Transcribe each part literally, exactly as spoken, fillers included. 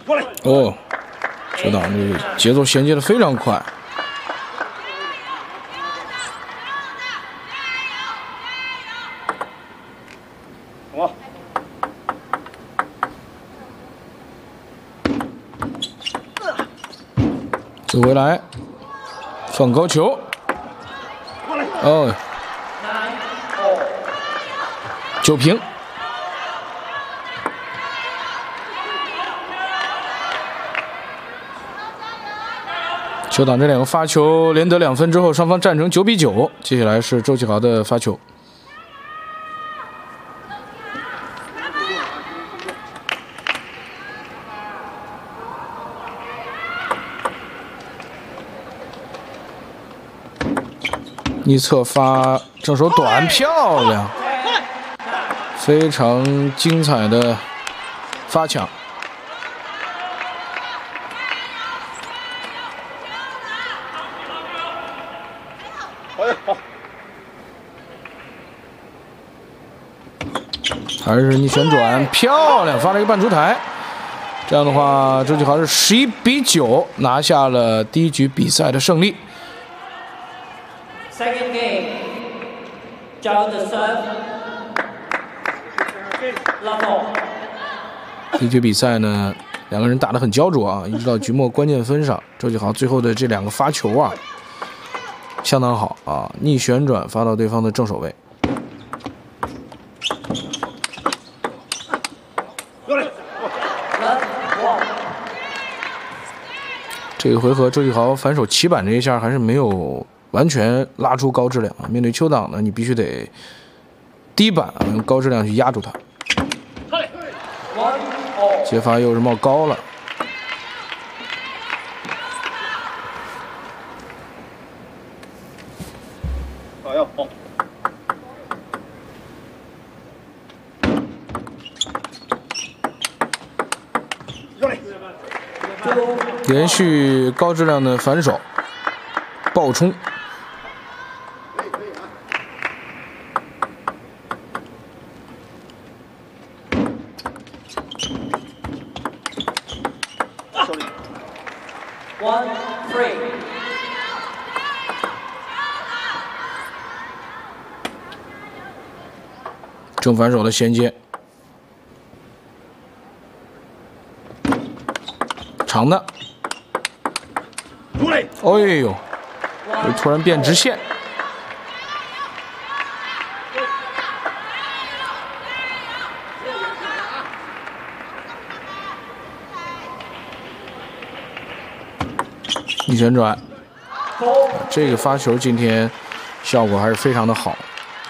哦，球档这个节奏衔接的非常快。 好。 走回来，放高球。哦，九平。 球档这两个发球连得两分之后，双方战成九比九。接下来是周启豪的发球。逆侧发正手短，漂亮，非常精彩的发抢。 还是逆旋转，漂亮，发了一个半出台。这样的话，周启豪是十一比九拿下了第一局比赛的胜利。 Second game, Zhao de serve. Level. 第一局比赛呢，两个人打得很焦灼啊，一直到局末关键分上，周启豪最后的这两个发球啊，相当好啊，逆旋转发到对方的正手位。 这个回合，周启豪反手起板这一下还是没有完全拉出高质量啊。面对邱党呢，你必须得低板啊，用高质量去压住他。接发又是冒高了。 哎呦，好。 连续高质量的反手爆冲，正反手的衔接，长的。 哎呦！突然变直线，逆旋转，这个发球今天效果还是非常的好。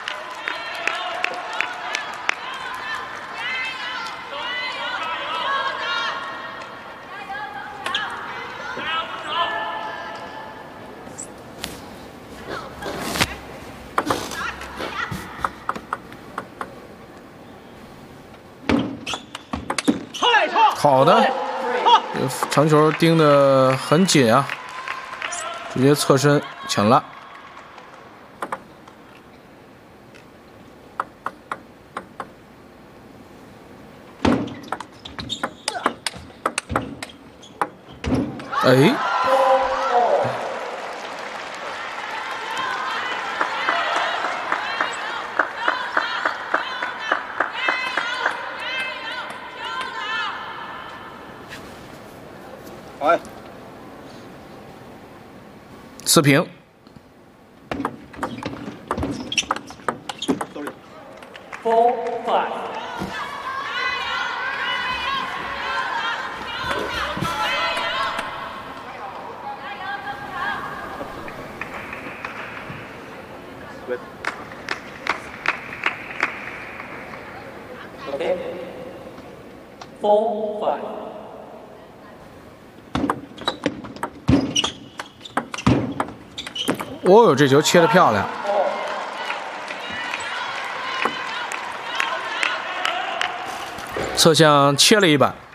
好的，长球盯得很紧啊，直接侧身抢了。哎， 哎， 四平。 Four five. Okay. Four five. 哦呦，这球切得漂亮！侧向切了一板。